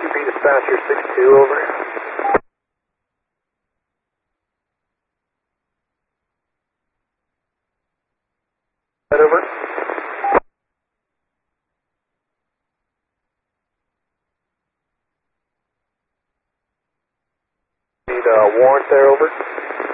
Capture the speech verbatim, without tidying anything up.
Q B dispatcher six two, over. Head over. Need a warrant there, over.